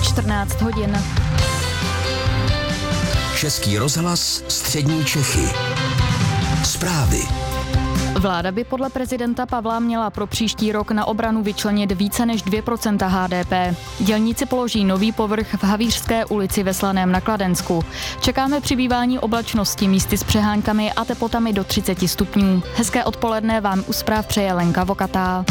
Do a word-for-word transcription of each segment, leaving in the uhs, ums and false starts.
čtrnáct hodin. Český rozhlas Střední Čechy. Zprávy. Vláda by podle prezidenta Pavla měla pro příští rok na obranu vyčlenit více než dvě procenta H D P. Dělníci položí nový povrch v Havířské ulici ve Slaném na Kladensku. Čekáme přibývání oblačnosti místy s přeháňkami a teplotami do třicet stupňů. Hezké odpoledne vám u zpráv přeje Lenka Vokatá.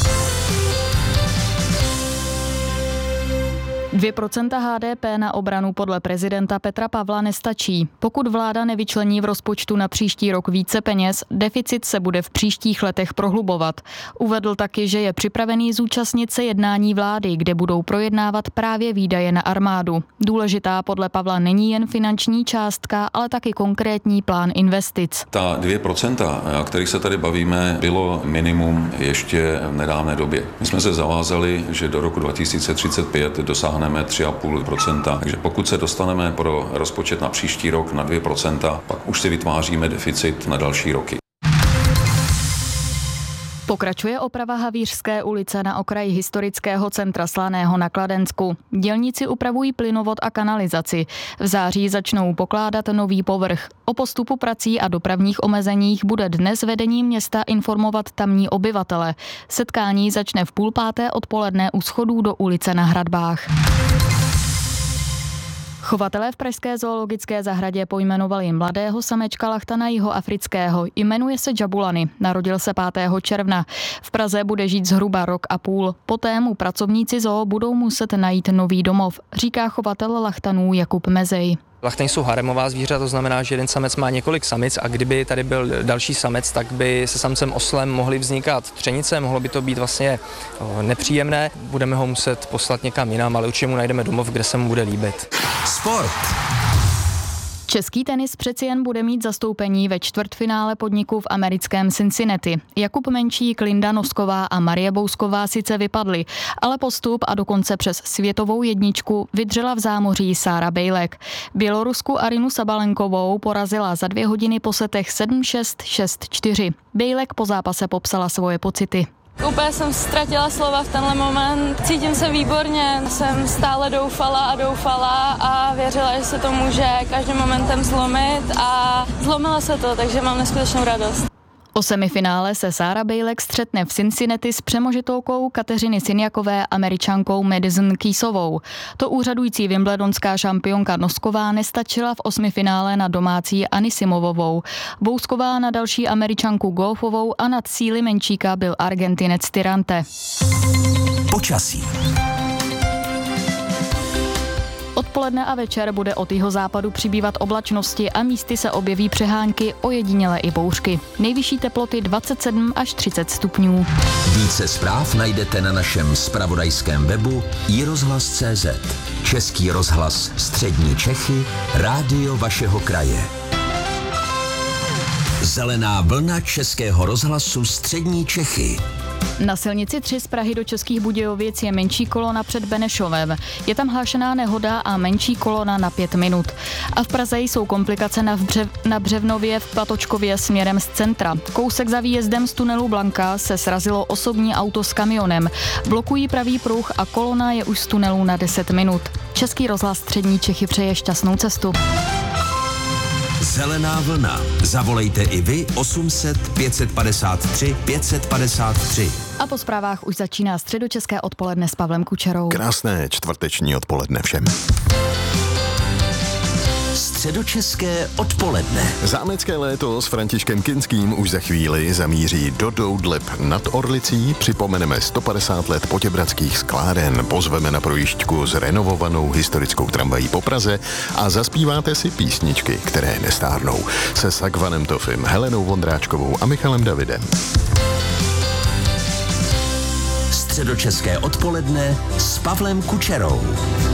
dvě procenta H D P na obranu podle prezidenta Petra Pavla nestačí. Pokud vláda nevyčlení v rozpočtu na příští rok více peněz, deficit se bude v příštích letech prohlubovat. Uvedl taky, že je připravený zúčastnit se jednání vlády, kde budou projednávat právě výdaje na armádu. Důležitá podle Pavla není jen finanční částka, ale taky konkrétní plán investic. Ta dvě procenta, o kterých se tady bavíme, bylo minimum ještě v nedávné době. My jsme se zavázali, že do roku dva tisíce třicet pět dosáhneme tři a půl procenta. Takže pokud se dostaneme pro rozpočet na příští rok na dvě procenta, pak už si vytváříme deficit na další roky. Pokračuje oprava Havířské ulice na okraji historického centra Slaného na Kladensku. Dělníci upravují plynovod a kanalizaci. V září začnou pokládat nový povrch. O postupu prací a dopravních omezeních bude dnes vedení města informovat tamní obyvatele. Setkání začne v půl páté odpoledne u schodů do ulice na Hradbách. Chovatelé v pražské zoologické zahradě pojmenovali mladého samečka lachtana jihoafrického. Jmenuje se Jabulani, narodil se pátého června. V Praze bude žít zhruba rok a půl. Poté mu pracovníci zoo budou muset najít nový domov, říká chovatel lachtanů Jakub Mezej. Lachtani jsou haremová zvířata, to znamená, že jeden samec má několik samic a kdyby tady byl další samec, tak by se samcem oslem mohly vznikat třenice, mohlo by to být vlastně nepříjemné. Budeme ho muset poslat někam jinam, ale určitě mu najdeme domov, kde se mu bude líbit. Sport. Český tenis přeci jen bude mít zastoupení ve čtvrtfinále podniku v americkém Cincinnati. Jakub Menčík, Linda Nosková a Marie Bousková sice vypadly, ale postup a dokonce přes světovou jedničku vydřela v zámoří Sára Bejlek. Bělorusku Arinu Sabalenkovou porazila za dvě hodiny po setech sedm šest, šest čtyři. Bejlek po zápase popsala svoje pocity. Úplně jsem ztratila slova v tenhle moment. Cítím se výborně, jsem stále doufala a doufala a věřila, že se to může každým momentem zlomit a zlomilo se to, takže mám neskutečnou radost. O semifinále se Sára Bejlek střetne v Cincinnati s přemožitolkou Kateřiny Sinjakové Američankou Madison Keysovou. To úřadující wimbledonská šampionka Nosková nestačila v osmifinále na domácí Anisimovovou. Bousková na další Američanku Goffovou a nad síly Menčíka byl Argentinec Tirante. Počasí. Odpoledne a večer bude od jihozápadu přibývat oblačnosti a místy se objeví přehánky, ojediněle i bouřky. Nejvyšší teploty dvacet sedm až třicet stupňů. Více zpráv najdete na našem zpravodajském webu i rozhlas tečka cé zet. Český rozhlas Střední Čechy, rádio vašeho kraje. Zelená vlna Českého rozhlasu Střední Čechy. Na silnici tři z Prahy do Českých Budějovic je menší kolona před Benešovem. Je tam hlášená nehoda a menší kolona na pět minut. A v Praze jsou komplikace na, Břev, na Břevnově v Patočkově směrem z centra. Kousek za výjezdem z tunelu Blanka se srazilo osobní auto s kamionem. Blokují pravý pruh a kolona je už z tunelu na deset minut. Český rozhlas Střední Čechy přeje šťastnou cestu. Zelená vlna. Zavolejte i vy osm set, pět set padesát tři, pět set padesát tři. A po zprávách už začíná středočeské odpoledne s Pavlem Kučerou. Krásné čtvrteční odpoledne všem. Středočeské odpoledne. Zámecké léto s Františkem Kinským už za chvíli zamíří do Doudleb nad Orlicí. Připomeneme sto padesát let Potěbradských skláren. Pozveme na projížďku s renovovanou historickou tramvají po Praze a zaspíváte si písničky, které nestárnou. Se Sagvanem Tofim, Helenou Vondráčkovou a Michalem Davidem. Středočeské odpoledne s Pavlem Kučerou.